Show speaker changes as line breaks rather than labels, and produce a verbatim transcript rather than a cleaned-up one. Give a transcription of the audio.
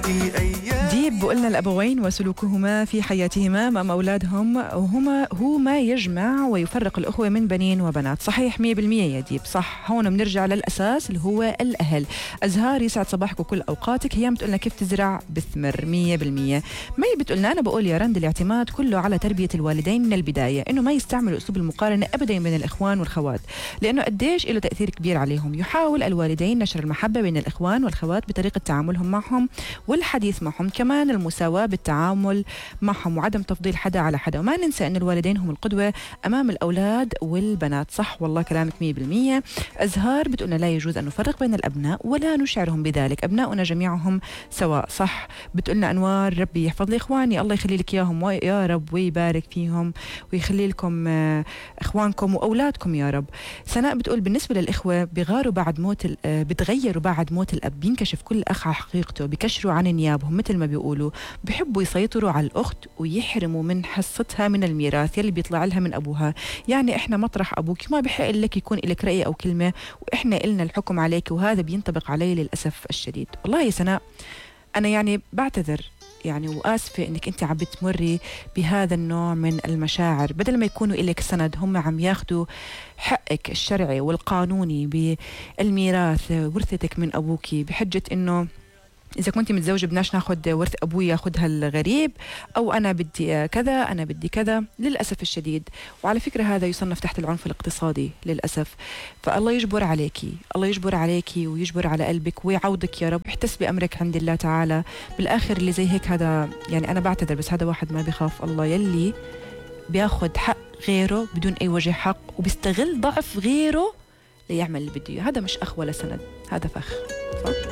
ديب بقولنا الأبوين وسلوكهما في حياتهما أمام أولادهم وهما هو ما يجمع ويفرق الأخوة من بنين وبنات. صحيح مية بالمية يا ديب، صح. هون بنرجع للأساس اللي هو الأهل. أزهار يسعد صباحك وكل أوقاتك. هي بتقولنا كيف تزرع بثمر. مية بالمية. مي بتقولنا أنا بقول يا رند الاعتماد كله على تربية الوالدين من البداية، إنه ما يستعملوا أسلوب المقارنة أبدا بين الإخوان والخوات، لأنه قديش له تأثير كبير عليهم. يحاول الوالدين نشر المحبة بين الإخوان والخوات بطريقة تعاملهم معهم والحديث معهم، كمان المساواة بالتعامل معهم وعدم تفضيل حدا على حدا. وما ننسى أن الوالدين هم القدوة أمام الأولاد والبنات. صح والله كلامك مية بالمية. أزهار بتقولنا لا يجوز أن نفرق بين الأبناء ولا نشعرهم بذلك، أبناؤنا جميعهم سواء. صح. بتقولنا أنوار ربي يحفظ لي إخواني، الله يخلي لك إياهم يا رب ويبارك فيهم ويخلي لكم إخوانكم وأولادكم يا رب. سناء بتقول بالنسبة للإخوة بغاروا بعد موت بتغيروا بعد موت الأب، بينكشف كل أخ على حقيقته، بكشروا عن نيابهم مثل ما بيقولوا، بحبوا يسيطروا على الأخت ويحرموا من حصتها من الميراث يلي بيطلع لها من أبوها. يعني إحنا مطرح أبوك ما بحق لك يكون لك رأي أو كلمة، وإحنا إلنا الحكم عليك، وهذا بينطبق علي للأسف الشديد. والله يا سناء أنا يعني بعتذر يعني وآسفة إنك أنت عم بتمري بهذا النوع من المشاعر. بدل ما يكونوا إليك سند هم عم ياخدوا حقك الشرعي والقانوني بالميراث ورثتك من أبوك بحجة إنه إذا كنت متزوجة بدناش ناخد ورث أبوي ياخدها الغريب، أو أنا بدي كذا أنا بدي كذا. للأسف الشديد، وعلى فكرة هذا يصنف تحت العنف الاقتصادي للأسف. فالله يجبر عليكي، الله يجبر عليكي ويجبر على قلبك ويعوضك يا رب. احتسبي أمرك عند الله تعالى. بالآخر اللي زي هيك هذا يعني أنا بعتذر بس هذا واحد ما بيخاف الله، يلي بياخد حق غيره بدون أي وجه حق وبيستغل ضعف غيره ليعمل اللي بده. هذا مش أخ ولا سند، هذا فخ. صح؟